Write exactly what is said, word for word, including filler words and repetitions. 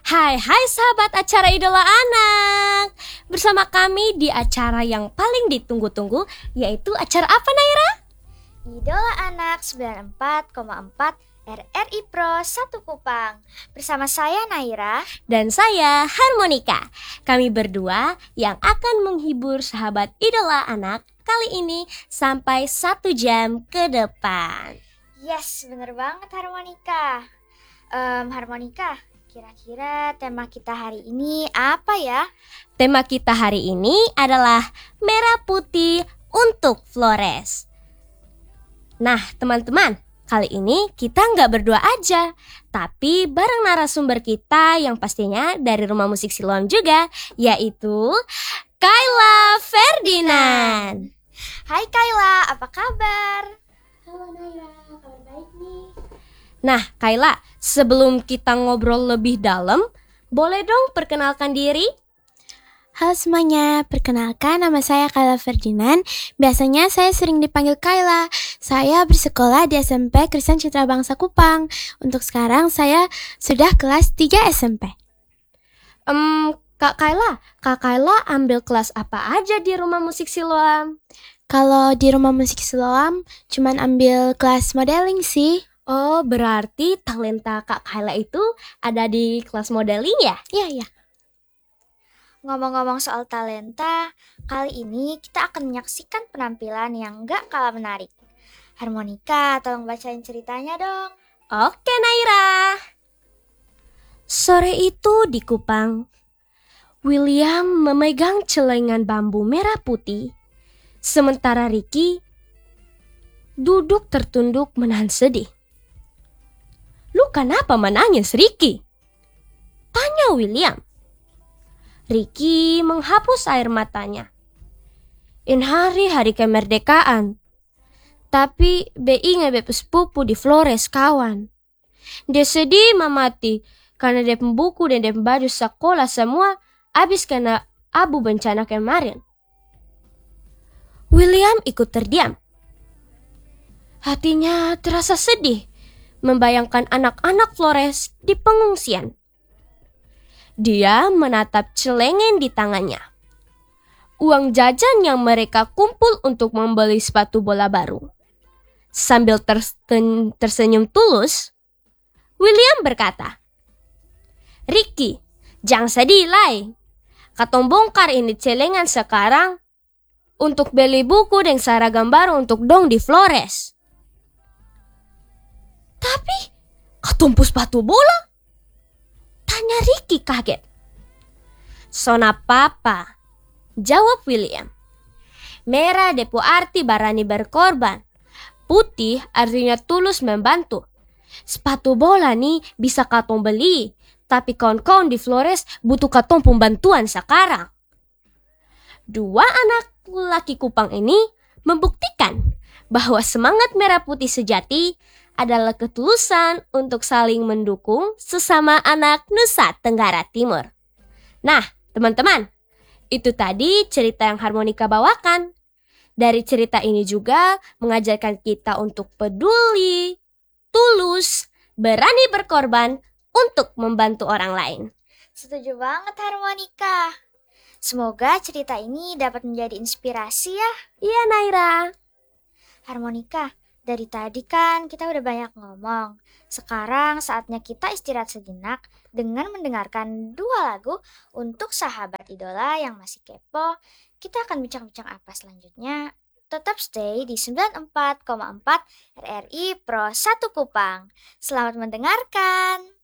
Hai hai sahabat acara Idola Anak. Bersama kami di acara yang paling ditunggu-tunggu, yaitu acara apa, Naira? Idola Anak sembilan puluh empat koma empat R R I Pro satu Kupang. Bersama saya Naira dan saya Harmonika. Kami berdua yang akan menghibur sahabat Idola Anak kali ini sampai satu jam ke depan. Yes, bener banget Harmonika. um, Harmonika, kira-kira tema kita hari ini apa ya? Tema kita hari ini adalah Merah Putih untuk Flores. Nah teman-teman, kali ini kita nggak berdua aja, tapi bareng narasumber kita yang pastinya dari Rumah Musik Siloam juga, yaitu Kayla Ferdinand. Hai Kayla, apa kabar? Halo Naira, kabar baik nih. Nah Kayla, sebelum kita ngobrol lebih dalam, boleh dong perkenalkan diri? Halo semuanya, perkenalkan nama saya Kayla Ferdinand. Biasanya saya sering dipanggil Kayla. Saya bersekolah di S M P Kristen Citra Bangsa Kupang. Untuk sekarang saya sudah kelas tiga S M P. Um, Kak Kayla, Kak Kayla ambil kelas apa aja di Rumah Musik Siloam? Kalau di Rumah Musik Siloam, cuman ambil kelas modeling sih. Oh, berarti talenta Kak Kayla itu ada di kelas modeling ya? Iya, iya. Ngomong-ngomong soal talenta, kali ini kita akan menyaksikan penampilan yang gak kalah menarik. Harmonika, tolong bacain ceritanya dong. Oke Naira. Sore itu di Kupang, William memegang celengan bambu merah putih, sementara Ricky duduk tertunduk menahan sedih. Lu kenapa menangis, Ricky? Tanya William. Ricky menghapus air matanya. In hari-hari kemerdekaan. Tapi be ingat be sepupu di Flores kawan. Dia sedih memati karena dia buku dan dia baju sekolah semua habis kena abu bencana kemarin. William ikut terdiam. Hatinya terasa sedih membayangkan anak-anak Flores di pengungsian. Dia menatap celengan di tangannya. Uang jajan yang mereka kumpul untuk membeli sepatu bola baru. Sambil tersen- tersenyum tulus, William berkata, Ricky, jangan sedih lai. Katong bongkar ini celengan sekarang untuk beli buku dan seragam baru untuk dong di Flores. Tapi, katong sepatu bola? Tanya Ricky kaget. Sona papa, jawab William. Merah depo arti berani berkorban. Putih artinya tulus membantu. Sepatu bola nih bisa katong beli, tapi kawan-kawan di Flores butuh katong pembantuan sekarang. Dua anak laki Kupang ini membuktikan bahwa semangat merah putih sejati adalah ketulusan untuk saling mendukung sesama anak Nusa Tenggara Timur. Nah, teman-teman, itu tadi cerita yang Harmonika bawakan. Dari cerita ini juga mengajarkan kita untuk peduli, tulus, berani berkorban untuk membantu orang lain. Setuju banget Harmonika. Semoga cerita ini dapat menjadi inspirasi ya. Iya Naira. Harmonika, dari tadi kan kita udah banyak ngomong. Sekarang saatnya kita istirahat sejenak dengan mendengarkan dua lagu untuk sahabat idola yang masih kepo. Kita akan bincang-bincang apa selanjutnya. Tetap stay di sembilan puluh empat koma empat R R I Pro satu Kupang. Selamat mendengarkan.